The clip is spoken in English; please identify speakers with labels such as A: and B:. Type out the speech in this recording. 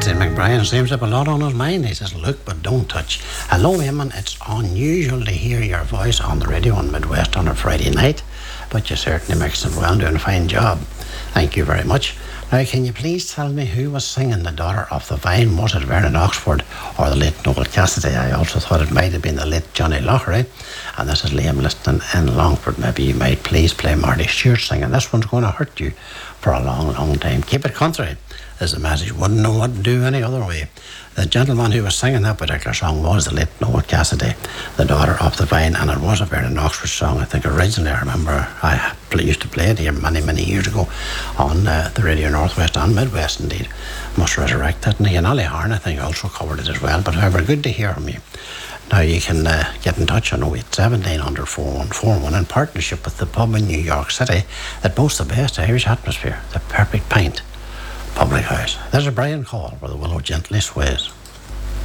A: Martin McBrien seems to have a lot on his mind. He says, look but don't touch. Hello, Eamon. It's unusual to hear your voice on the radio on Midwest on a Friday night, but you certainly mix it well, doing a fine job. Thank you very much. Now, can you please tell me who was singing The Daughter of the Vine? Was it Vernon Oxford or the late Noel Cassidy? I also thought it might have been the late Johnny Loughery. And this is Liam listening in Longford. Maybe you might please play Marty Stewart singing. This one's going to hurt you for a long, long time. Keep it country is the message. Wouldn't know what to do any other way. The gentleman who was singing that particular song was the late Noel Cassidy, The Daughter of the Vine, and it was a Vernon Oxford song. I think originally, I remember I used to play it here many, many years ago on the Radio Northwest and Midwest indeed. Must resurrect it, and Ian Ollie Harn I think also covered it as well. But however, good to hear from you. Now you can get in touch on 087 4141 in partnership with the pub in New York City that boasts the best Irish atmosphere, the Perfect Pint Public House. There's a Brian Call where the willow gently sways.